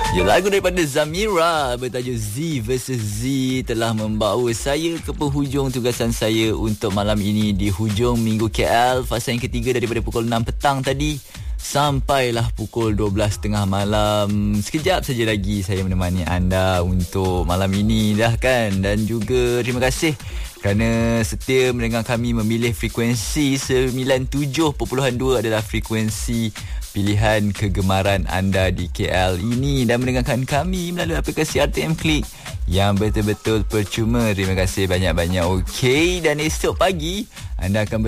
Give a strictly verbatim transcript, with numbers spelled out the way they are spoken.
Ya, lagu daripada Zamira bertajuk Z versus Z telah membawa saya ke penghujung tugasan saya untuk malam ini di hujung Minggu K L. Fasa yang ketiga daripada pukul enam petang tadi sampailah pukul dua belas tiga puluh malam. Sekejap saja lagi saya menemani anda untuk malam ini dah kan. Dan juga terima kasih kerana setia mendengar kami. Memilih frekuensi sembilan puluh tujuh perpuluhan dua adalah frekuensi pilihan kegemaran anda di K L ini, dan mendengarkan kami melalui aplikasi R T M Click yang betul-betul percuma. Terima kasih banyak-banyak. Okey, dan esok pagi anda akan